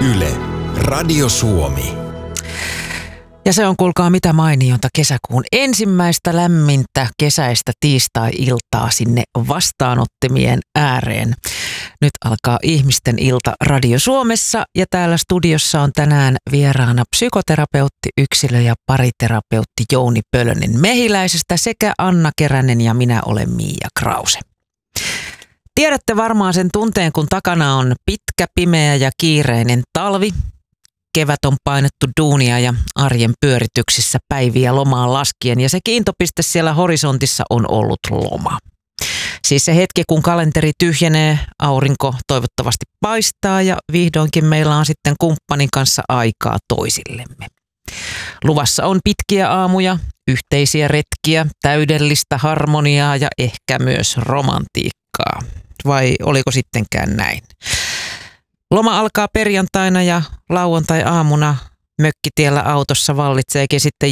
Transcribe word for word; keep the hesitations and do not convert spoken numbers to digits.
Yle, Radio Suomi. Ja se on, kuulkaa, mitä mainionta kesäkuun ensimmäistä lämmintä kesäistä tiistai-iltaa sinne vastaanottimien ääreen. Nyt alkaa ihmisten ilta Radio Suomessa ja täällä studiossa on tänään vieraana psykoterapeutti, yksilö- ja pariterapeutti Jouni Pölönen Mehiläisestä sekä Anna Keränen ja minä olen Miia Krause. Tiedätte varmaan sen tunteen, kun takana on pitkä, pimeä ja kiireinen talvi. Kevät on painettu duunia ja arjen pyörityksissä päiviä lomaan laskien ja se kiintopiste siellä horisontissa on ollut loma. Siis se hetki, kun kalenteri tyhjenee, aurinko toivottavasti paistaa ja vihdoinkin meillä on sitten kumppanin kanssa aikaa toisillemme. Luvassa on pitkiä aamuja, yhteisiä retkiä, täydellistä harmoniaa ja ehkä myös romantiikkaa. Vai oliko sittenkään näin? Loma alkaa perjantaina ja lauantai-aamuna mökkitiellä autossa vallitseekin sitten